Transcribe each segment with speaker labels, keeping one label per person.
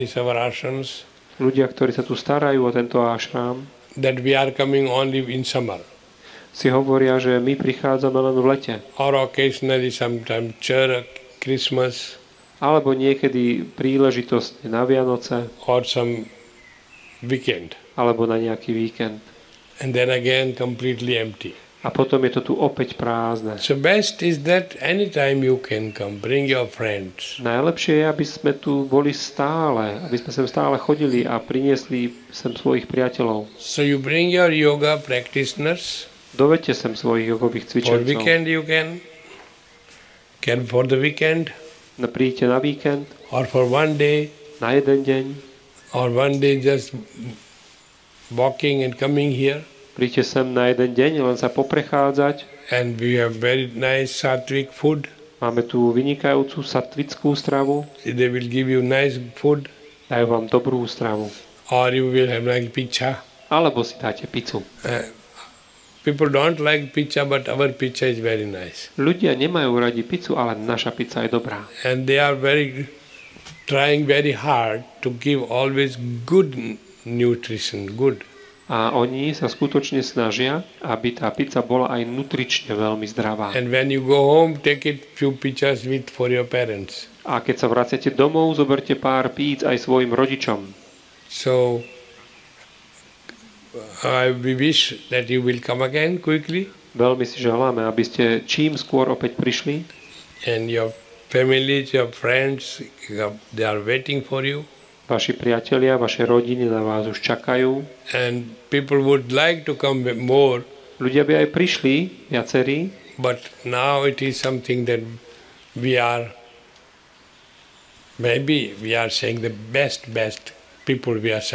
Speaker 1: our ashrams,
Speaker 2: ľudia, ktorí sa tu starajú o tento ashram,
Speaker 1: that we are coming only in summer.
Speaker 2: Si hovoria, že my prichádzame len v lete.
Speaker 1: Or occasionally sometime Christmas.
Speaker 2: Alebo niekedy príležitosť na Vianoce.
Speaker 1: Or some weekend.
Speaker 2: Alebo na nejaký víkend.
Speaker 1: And then again completely empty.
Speaker 2: A potom je to tu opäť prázdne.
Speaker 1: So best is that anytime you can come, bring your friends.
Speaker 2: Najlepšie je, aby sme tu boli stále, aby sme sem stále chodili a priniesli sem svojich priateľov.
Speaker 1: So you bring your yoga practitioners.
Speaker 2: Dovedte sem svojich jogových cvičencov.
Speaker 1: For weekend you can for the weekend.
Speaker 2: Príďte na víkend.
Speaker 1: Or for one day.
Speaker 2: Na jeden deň.
Speaker 1: Or one day just walking and coming here.
Speaker 2: Príďte sem na jeden deň, len sa poprechádzať.
Speaker 1: And we have very nice sattvic food.
Speaker 2: Máme tu vynikajúcu sattvickú stravu.
Speaker 1: They will give you nice food.
Speaker 2: Dajú vám dobrú stravu.
Speaker 1: Or you will have like pizza.
Speaker 2: Alebo si dáte pizzu.
Speaker 1: People don't like pizza, but our pizza is very nice.
Speaker 2: Ľudia nemajú radi pizzu, ale naša pizza je dobrá.
Speaker 1: And they are trying very hard to give always good nutrition, good.
Speaker 2: A oni sa skutočne snažia, aby tá pizza bola aj nutrične veľmi zdravá.
Speaker 1: And when you go home, take it few pizzas for your parents.
Speaker 2: A keď sa vraciate domov, zoberte pár píc aj svojim rodičom.
Speaker 1: So we wish that you will come again quickly.
Speaker 2: Veľmi si želáme, aby ste čím skôr opäť prišli.
Speaker 1: And your families, your friends, they are waiting for you.
Speaker 2: Vaši priatelia, vaše rodiny na vás už čakajú.
Speaker 1: And people would like to come more.
Speaker 2: Ľudia by aj prišli, viacerí.
Speaker 1: But now it is something that we are saying the best people we are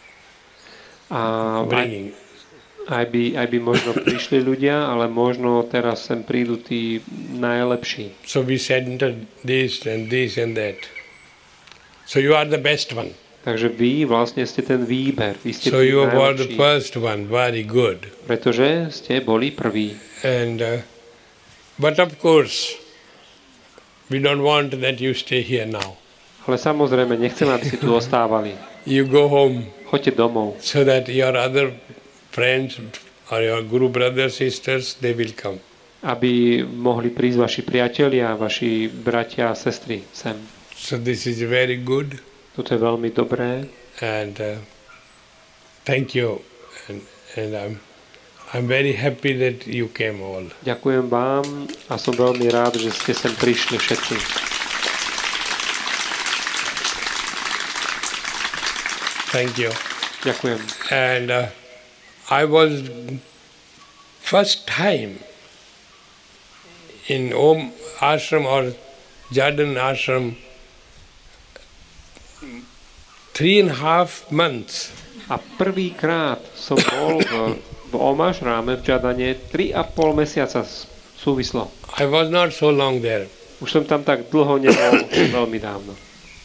Speaker 1: bringing.
Speaker 2: Aj by možno prišli ľudia, ale možno teraz sem prídu tí najlepší.
Speaker 1: So we said this and that. So you are the best one.
Speaker 2: Takže vy vlastne ste ten výber. Vy ste
Speaker 1: so you were
Speaker 2: najlepší.
Speaker 1: The first one, very good.
Speaker 2: Pretože ste boli prví.
Speaker 1: And but of course, we don't want that you stay here now.
Speaker 2: Ale samozrejme, nechcem, aby si tu ostávali.
Speaker 1: You go home.
Speaker 2: Choďte domov.
Speaker 1: So that your other friends or your guru brothers, sisters, they will come.
Speaker 2: Aby mohli prísť vaši priatelia, vaši bratia a sestry sem.
Speaker 1: So this is very good.
Speaker 2: Toto je veľmi dobré.
Speaker 1: And thank you. And I'm very happy that you came all.
Speaker 2: Ďakujem vám a som veľmi rád, že ste sem prišli všetci.
Speaker 1: Thank you.
Speaker 2: Ďakujem.
Speaker 1: And I was first time in Om Ashram or Jadan Ashram 3.5 months.
Speaker 2: A prvýkrát som bol v Om Ashráme v Jadane 3,5 mesiaca súvislo.
Speaker 1: I was not so long there.
Speaker 2: Už som tam tak dlho nebol, veľmi dávno.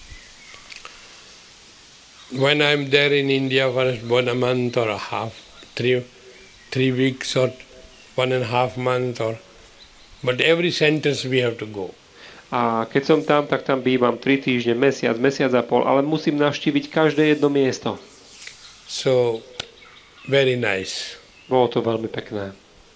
Speaker 1: When I'm there in India for about a month or a half, 3 weeks or 1.5 month but every sentence we have to go.
Speaker 2: A keď som tam, tak tam bývam 3 týždne, mesiac a pol, ale musím navštíviť každé jedno miesto.
Speaker 1: So, very nice.
Speaker 2: Bolo to veľmi pekné.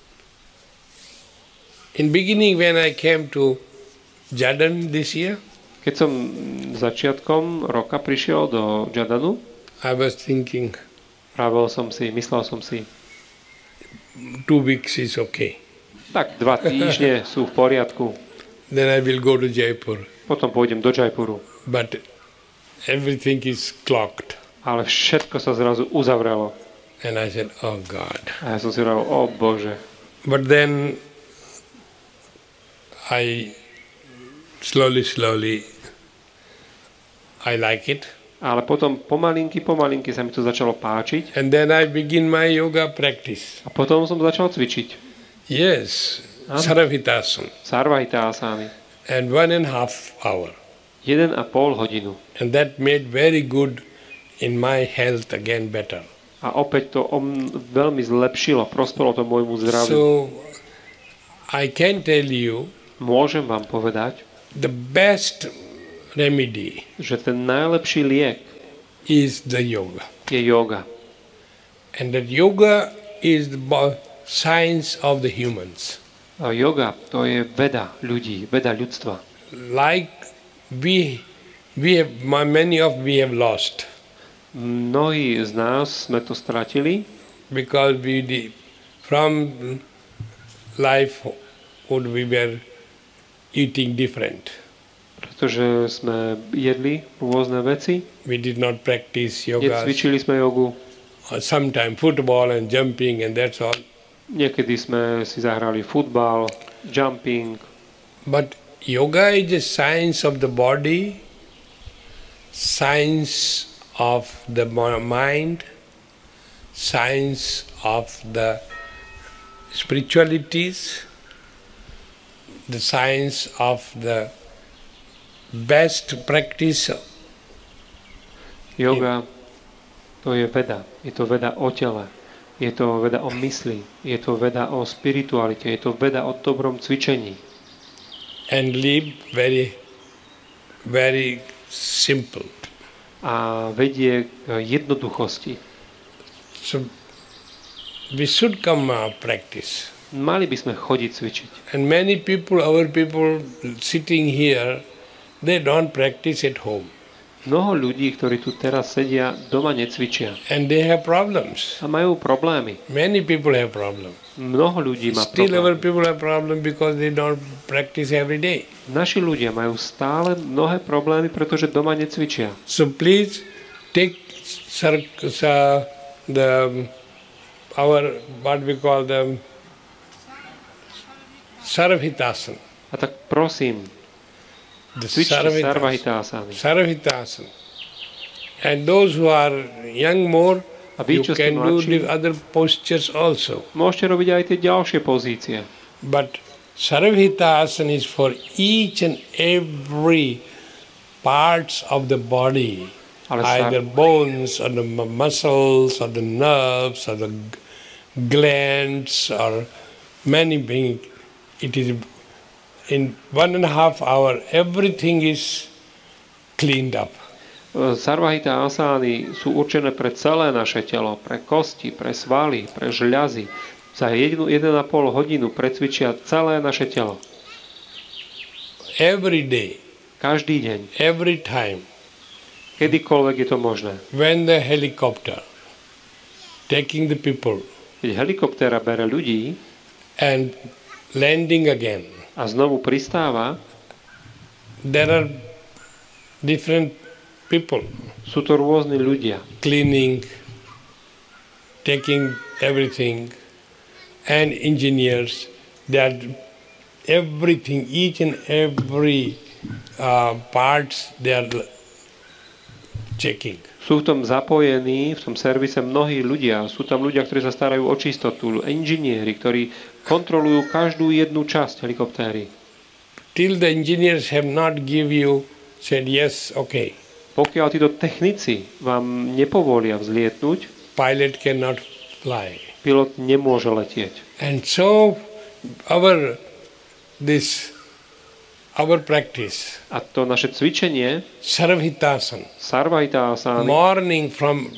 Speaker 1: In beginning when I came to Jadan this year,
Speaker 2: keď som začiatkom roka prišiel do Jadanu,
Speaker 1: I was thinking,
Speaker 2: myslel som si,
Speaker 1: 2 weeks is okay.
Speaker 2: Tak 2 týždne sú v poriadku.
Speaker 1: Then I will go to Jaipur.
Speaker 2: Potom pôjdem do Jaipuru.
Speaker 1: But everything is clocked.
Speaker 2: Ale všetko sa zrazu uzavrelo.
Speaker 1: And I said, oh God.
Speaker 2: A ja som si hovoril, oh Bože.
Speaker 1: But then I slowly I like it.
Speaker 2: Ale potom pomalinky sa mi to začalo páčiť.
Speaker 1: And then I begin my yoga practice.
Speaker 2: A potom som začal cvičiť.
Speaker 1: Yes, Sarvahitasana.
Speaker 2: Sarvahitasana.
Speaker 1: And 1.5 hour.
Speaker 2: 1,5 hodinu.
Speaker 1: And that made very good in my health again better.
Speaker 2: A opäť to veľmi zlepšilo, prospelo to môjmu zdraviu.
Speaker 1: So I can tell you,
Speaker 2: môžem vám povedať,
Speaker 1: the best remedy
Speaker 2: že ten najlepší liek
Speaker 1: is the yoga.
Speaker 2: je yoga.
Speaker 1: And that yoga is the science of the humans.
Speaker 2: A yoga to je veda ľudí, veda ľudstva.
Speaker 1: Like we have, many of we have lost.
Speaker 2: Mnohí z nás sme to stratili,
Speaker 1: Because from life we were eating different.
Speaker 2: pretože sme jedli rôzne veci,
Speaker 1: We did not practice yoga.
Speaker 2: cvičili sme jogu,
Speaker 1: Sometimes football and jumping and that's all.
Speaker 2: niekedy sme si zahrali futbal, jumping,
Speaker 1: But yoga is a science of the body, science of the mind, science of the spiritualities, the science of the best practice.
Speaker 2: yoga to je veda. Je to veda o tele, je to veda o mysli, je to veda o spiritualite, je to veda o dobrom cvičení.
Speaker 1: And live very, very simple.
Speaker 2: A vedie k jednoduchosti.
Speaker 1: So we should come practice.
Speaker 2: Mali by sme chodiť cvičiť.
Speaker 1: And many people, our people sitting here, they don't practice at home.
Speaker 2: Mnoho ľudí, ktorí tu teraz sedia, doma necvičia.
Speaker 1: And they have problems.
Speaker 2: A majú problémy.
Speaker 1: Many people have problems.
Speaker 2: Mnoho ľudí má
Speaker 1: Still our
Speaker 2: problémy.
Speaker 1: people have problems because they don't practice every day.
Speaker 2: Naši ľudia majú stále mnohé problémy, pretože doma necvičia.
Speaker 1: So please take our what we call the Sarvhitasana.
Speaker 2: A tak prosím,
Speaker 1: The
Speaker 2: cvičte Sarvahitasany.
Speaker 1: Sarvhitasana. And those who are young more,
Speaker 2: A vy,
Speaker 1: you
Speaker 2: čo ste
Speaker 1: can do
Speaker 2: mladší,
Speaker 1: the other postures also.
Speaker 2: môžete robiť aj tie ďalšie pozície.
Speaker 1: But Sarvhitasana is for each and every parts of the body,
Speaker 2: Ale
Speaker 1: either bones or the muscles or the nerves or the glands or many beings. It is in 1.5 hours, everything is cleaned up.
Speaker 2: Sarvahita asány sú určené pre celé naše telo, pre kosti, pre svaly, pre žľazy. Za 1,5 hodinu precvičia celé naše telo.
Speaker 1: Every day,
Speaker 2: Každý deň,
Speaker 1: every time,
Speaker 2: kedykoľvek je to možné.
Speaker 1: when the helicopter taking the people
Speaker 2: Keď helikoptéra bere ľudí
Speaker 1: and landing again,
Speaker 2: a znovu pristáva,
Speaker 1: there are different people
Speaker 2: sú to rôzni ľudia.
Speaker 1: cleaning, taking everything, and engineers that everything, each and every parts they are checking.
Speaker 2: Sú v tom zapojení, v tom servise mnohí ľudia. Sú tam ľudia, ktorí sa starajú o čistotu, inžinieri, ktorí kontrolujú každú jednu časť helikoptéry.
Speaker 1: Till the engineers have not give you said yes, okay,
Speaker 2: Pokiaľ títo technici vám nepovolia vzlietnúť,
Speaker 1: pilot cannot fly.
Speaker 2: pilot nemôže letieť.
Speaker 1: And so our practice,
Speaker 2: A to naše cvičenie,
Speaker 1: Sarvhitasana,
Speaker 2: Sarvahita asány,
Speaker 1: morning from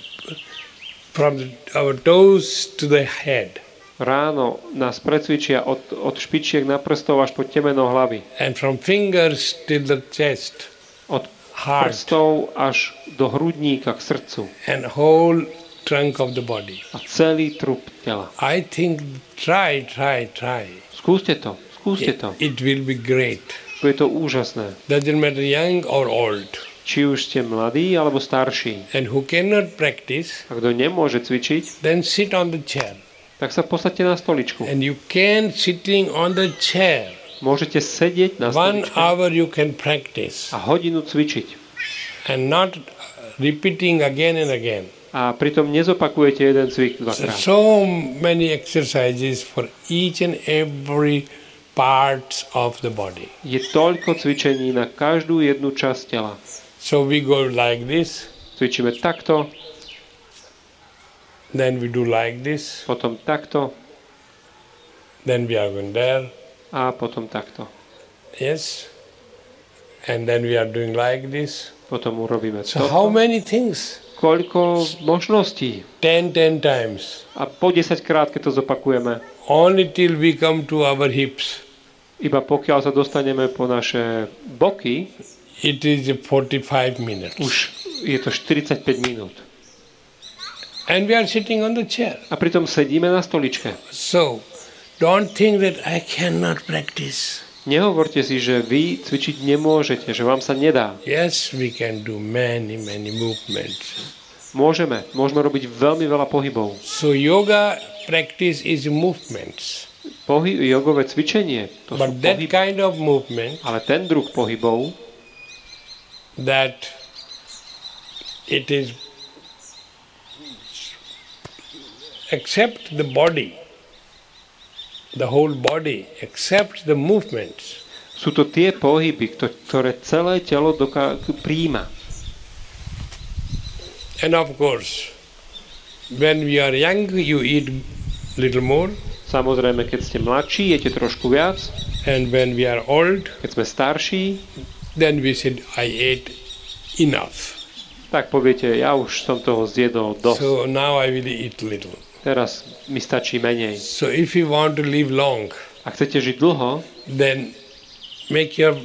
Speaker 1: our toes to the head,
Speaker 2: ráno nás precvičia od špičiek na prstov až po temeno hlavy.
Speaker 1: and from fingers till the chest,
Speaker 2: Od
Speaker 1: heart,
Speaker 2: prstov až do hrudníka k srdcu.
Speaker 1: and whole trunk of the body.
Speaker 2: A celý trup tela.
Speaker 1: I think try.
Speaker 2: Skúste to. Skúste to.
Speaker 1: It will be great.
Speaker 2: Je to úžasné.
Speaker 1: Doesn't matter young or old.
Speaker 2: Či už ste mladí alebo starší.
Speaker 1: And who cannot practice,
Speaker 2: A kto nemôže cvičiť,
Speaker 1: then sit on the chair.
Speaker 2: tak sa posaďte na stoličku.
Speaker 1: And you can sitting on the chair.
Speaker 2: Môžete sedieť na
Speaker 1: 1
Speaker 2: stoličke
Speaker 1: hour you can practice
Speaker 2: a hodinu cvičiť.
Speaker 1: and not repeating again and again.
Speaker 2: A pritom nezopakujete jeden cvik dvakrát.
Speaker 1: So many exercises for each and every parts of the body.
Speaker 2: Je toľko cvičení na každú jednu časť tela.
Speaker 1: So we go like this,
Speaker 2: Cvičíme takto,
Speaker 1: then we do like this,
Speaker 2: potom takto
Speaker 1: then we are going there.
Speaker 2: a potom takto.
Speaker 1: Yes. And then we are doing like this.
Speaker 2: Potom urobíme
Speaker 1: So how
Speaker 2: toto.
Speaker 1: many things?
Speaker 2: Koľko možností.
Speaker 1: 10 times.
Speaker 2: A po 10 krát, keď to zopakujeme,
Speaker 1: Only till we come to our hips.
Speaker 2: iba pokiaľ sa dostaneme po naše boky,
Speaker 1: It is 45 minutes.
Speaker 2: už je to 45 minút.
Speaker 1: And we are sitting on the chair.
Speaker 2: A pritom sedíme na stoličke.
Speaker 1: So, don't think that I cannot practice.
Speaker 2: Nehovorte si, že vy cvičiť nemôžete, že vám sa nedá.
Speaker 1: Yes, we can do many movements.
Speaker 2: Môžeme robiť veľmi veľa pohybov.
Speaker 1: So, yoga practice is movements.
Speaker 2: Jogové cvičenie, to sú
Speaker 1: But that
Speaker 2: pohyby.
Speaker 1: kind of movement,
Speaker 2: Ale ten druh pohybov,
Speaker 1: that it is except the body, the whole body, except the movements.
Speaker 2: sú to tie pohyby, ktoré celé telo prijíma.
Speaker 1: And of course, when we are young, you eat little more,
Speaker 2: Samozrejme, keď ste mladší, jete trošku viac.
Speaker 1: and when we are old,
Speaker 2: Keď sme starší,
Speaker 1: then we said, I ate enough.
Speaker 2: tak poviete, ja už som toho zjedol dosť.
Speaker 1: So now I will eat little.
Speaker 2: Teraz mi stačí menej.
Speaker 1: So if you want to live long,
Speaker 2: Ak chcete žiť dlho,
Speaker 1: then make your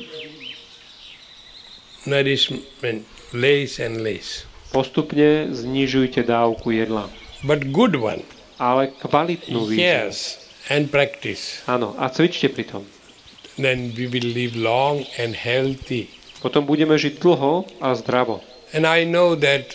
Speaker 1: nourishment less and less.
Speaker 2: postupne znižujte dávku jedla.
Speaker 1: But good one.
Speaker 2: Ale kvalitnú výživu.
Speaker 1: Yes, and practice.
Speaker 2: Áno, a cvičte pri tom.
Speaker 1: Then we will live long and healthy.
Speaker 2: Potom budeme žiť dlho a zdravo.
Speaker 1: And I know that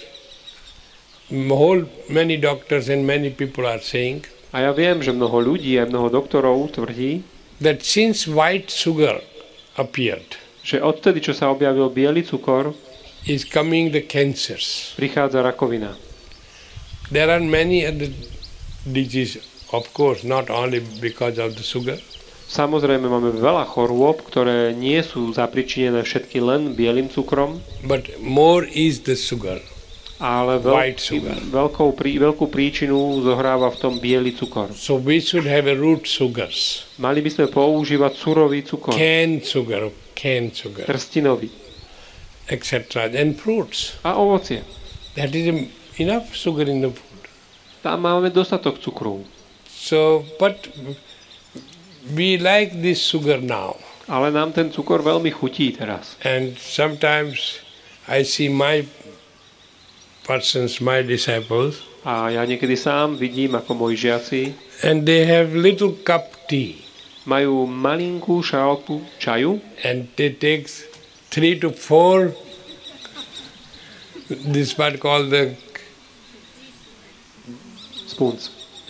Speaker 1: many doctors and many people are saying
Speaker 2: A ja viem, že mnoho ľudí a mnoho doktorov tvrdí,
Speaker 1: that since white sugar appeared,
Speaker 2: že odtedy, čo sa objavil biely cukor,
Speaker 1: is coming the cancers.
Speaker 2: prichádza rakovina.
Speaker 1: There are many other diseases, of course, not only because of the sugar,
Speaker 2: Samozrejme, máme veľa chorôb, ktoré nie sú zapričinené všetky len bielým cukrom,
Speaker 1: but more is the sugar.
Speaker 2: ale
Speaker 1: White sugar.
Speaker 2: veľkú príčinu zohráva v tom biely cukor.
Speaker 1: So we should have a root sugars,
Speaker 2: Mali by sme používať surový cukor,
Speaker 1: canned sugar,
Speaker 2: trstinový
Speaker 1: etc. And fruits.
Speaker 2: a ovocie.
Speaker 1: That is enough sugar in the food.
Speaker 2: Tam máme dostatok cukru.
Speaker 1: So, but we like this sugar now.
Speaker 2: Ale nám ten cukor veľmi chutí teraz.
Speaker 1: And sometimes I see my disciples,
Speaker 2: A ja niekedy sám vidím, ako moji žiaci
Speaker 1: and they have little cup tea,
Speaker 2: majú malinkú šálku čaju
Speaker 1: and they take 3 to 4, this what called the,
Speaker 2: spoons,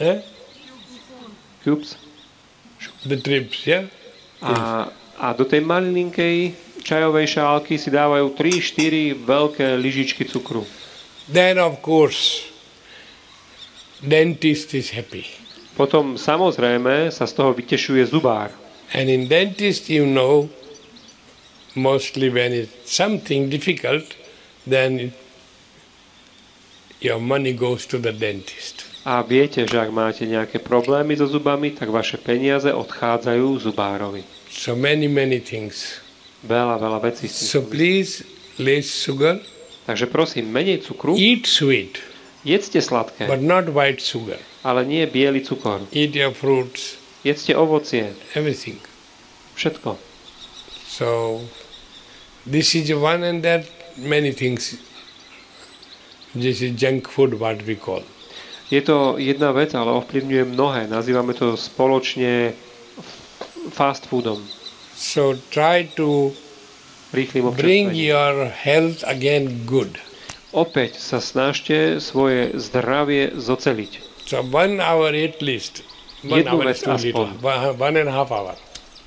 Speaker 2: cubes.
Speaker 1: the trips, yeah?
Speaker 2: A do tej malinkej čajovej šálky si dávajú 3-4 veľké lyžičky cukru.
Speaker 1: Then of course, dentist is happy.
Speaker 2: Potom samozrejme sa z toho vytešuje zubár.
Speaker 1: And in dentist, you know, mostly when it's something difficult, then your money goes to the dentist.
Speaker 2: A viete, že ak máte nejaké problémy so zubami, tak vaše peniaze odchádzajú zubárovi.
Speaker 1: So many things.
Speaker 2: Veľa vecí s tým
Speaker 1: So
Speaker 2: súvisí.
Speaker 1: please, less sugar,
Speaker 2: Takže prosím, menej cukru,
Speaker 1: eat sweet,
Speaker 2: jedzte sladké,
Speaker 1: but not white sugar.
Speaker 2: ale nie biely cukor.
Speaker 1: Eat your fruits,
Speaker 2: Jedzte ovocie,
Speaker 1: everything.
Speaker 2: všetko.
Speaker 1: So this is one, and that many things. This is junk food, what we call.
Speaker 2: Je to jedna vec, ale ovplyvňuje mnohé. Nazývame to spoločne fast foodom.
Speaker 1: So try to
Speaker 2: Rýchlým
Speaker 1: bring
Speaker 2: občerstvením.
Speaker 1: your health again good.
Speaker 2: Opäť sa snažte svoje zdravie zoceliť.
Speaker 1: So 1 hour at least. 1
Speaker 2: Jednu
Speaker 1: hour
Speaker 2: vec
Speaker 1: is too little.
Speaker 2: aspoň.
Speaker 1: 1.5 hour.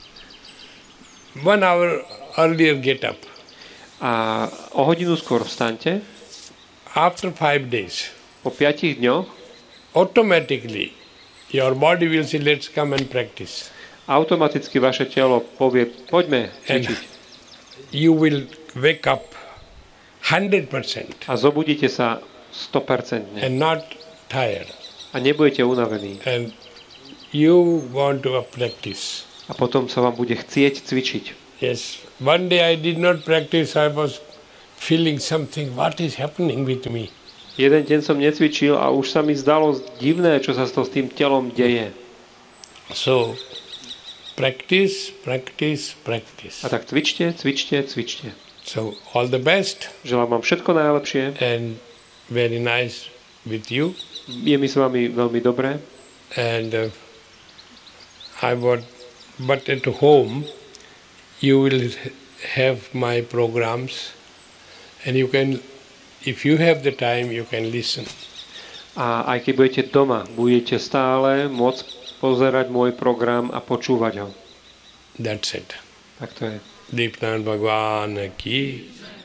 Speaker 1: 1 hour earlier get up.
Speaker 2: A o hodinu skôr vstaňte.
Speaker 1: After 5 days,
Speaker 2: Po 5 dňoch
Speaker 1: automatically your body will say, let's come and practice.
Speaker 2: automaticky vaše telo povie, poďme
Speaker 1: And
Speaker 2: cvičiť.
Speaker 1: you will wake up 100%
Speaker 2: A zobudíte sa 100%
Speaker 1: and not tired.
Speaker 2: a nebudete unavení.
Speaker 1: And you want to practice.
Speaker 2: A potom sa vám bude chcieť cvičiť.
Speaker 1: Yes, One day I did not practice, I was feeling something, what is happening with me?
Speaker 2: Jeden deň som necvičil a už sa mi zdalo divné, čo sa s tým telom deje.
Speaker 1: So, practice, practice, practice.
Speaker 2: A tak cvičte, cvičte, cvičte.
Speaker 1: So, all the best
Speaker 2: Želám vám všetko najlepšie.
Speaker 1: and very nice with you.
Speaker 2: Je mi s vami veľmi dobré.
Speaker 1: And but at home, you will have my programs, and you can, if you have the time, you can listen.
Speaker 2: A aj keď budete doma, budete stále môcť pozerať môj program a počúvať ho.
Speaker 1: That's it.
Speaker 2: Tak to je.
Speaker 1: Deepnand Bhagwan ki